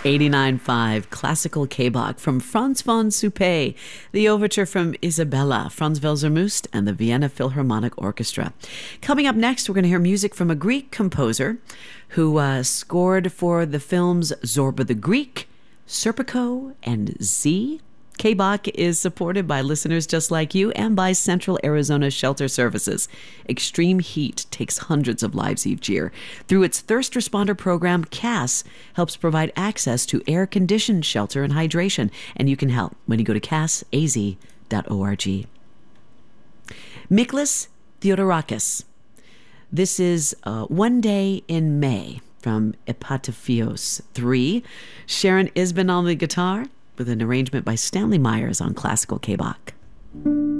89.5 Classical K-Bach from Franz von Suppé, the overture from Isabella, Franz Welser-Must, and the Vienna Philharmonic Orchestra. Coming up next, we're going to hear music from a Greek composer who scored for the films Zorba the Greek, Serpico, and Z. K-Bach is supported by listeners just like you and by Central Arizona Shelter Services. Extreme heat takes hundreds of lives each year. Through its Thirst Responder program, CAS helps provide access to air-conditioned shelter and hydration, and you can help when you go to casaz.org. Miklos Theodorakis. This is One Day in May from Epataphios 3. Sharon Isbin on the guitar, with an arrangement by Stanley Myers on Classical K-Bach.